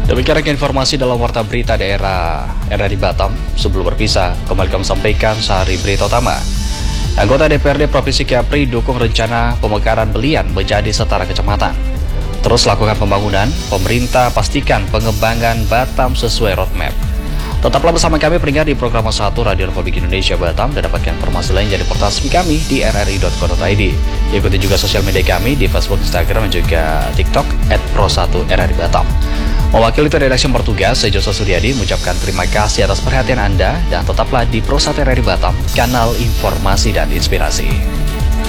Demikian informasi dalam Warta Berita Daerah RRI Batam. Sebelum berpisah, kembali kami sampaikan sehari berita utama. Anggota DPRD Provinsi Kepri dukung rencana pemekaran Belian menjadi setara kecamatan. Terus lakukan pembangunan, pemerintah pastikan pengembangan Batam sesuai roadmap. Tetaplah bersama kami pendengar di program 1 Radio Republik Indonesia Batam dan dapatkan informasi lain dari portal resmi kami di rri.co.id. Ikuti juga sosial media kami di Facebook, Instagram, dan juga TikTok @pro1rri Batam. Mewakili redaksi yang bertugas, saya Joshua Suryadi mengucapkan terima kasih atas perhatian Anda dan tetaplah di Pro1 RRI Batam, kanal informasi dan inspirasi.